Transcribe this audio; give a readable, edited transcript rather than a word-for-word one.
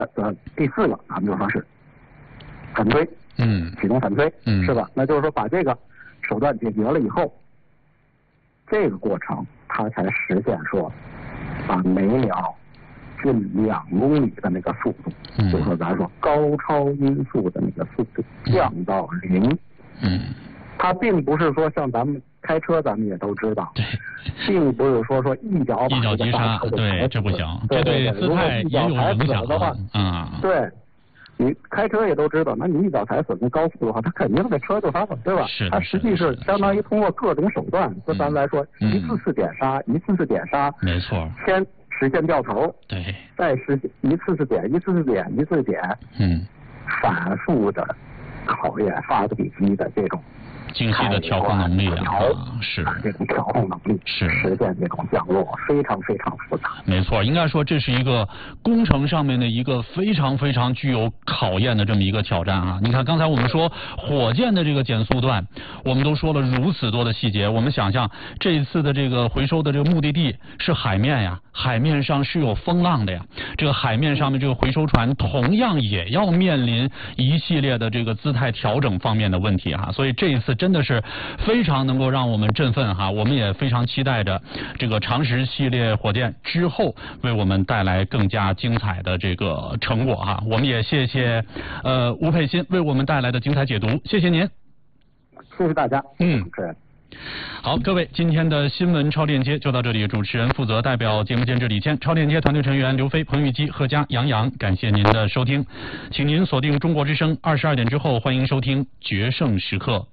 第4个咱们就说是反推，启动反推，是吧？那就是说把这个手段解决了以后，这个过程它才实现说把每秒近2公里的那个速度，就是说咱说高超音速的那个速度降到0。它并不是说像咱们开车，咱们也都知道，并不是说一脚把这个刹车就对，这不行，这对姿态也有影响的话，对。你开车也都知道，那你一脚踩死那高速的话，它肯定这车就发生，对吧？它实际是相当于通过各种手段，就咱们来说，一次次点刹， 没错， 先实现掉头， 对， 再实现一次次点，反复的考验发动机的这种精细的调控能力是这种调控能力， 是实现这种降落，非常非常复杂。 没错，应该说这是一个工程上面的一个非常非常具有考验的这么一个挑战啊！你看刚才我们说火箭的这个减速段，我们都说了如此多的细节，我们想象这一次的这个回收的这个目的地是海面呀，海面上是有风浪的呀，这个海面上面这个回收船同样也要面临一系列的这个姿态调整方面的问题哈，所以这一次真的是非常能够让我们振奋哈，我们也非常期待着这个长实系列火箭之后为我们带来更加精彩的这个成果哈。我们也谢谢吴佩欣为我们带来的精彩解读，谢谢您， 谢谢大家。 好，各位，今天的新闻超链接就到这里，主持人负责代表节目监制李谦，超链接团队成员刘飞、彭玉基、贺佳、杨洋，感谢您的收听，请您锁定中国之声，22点之后欢迎收听决胜时刻。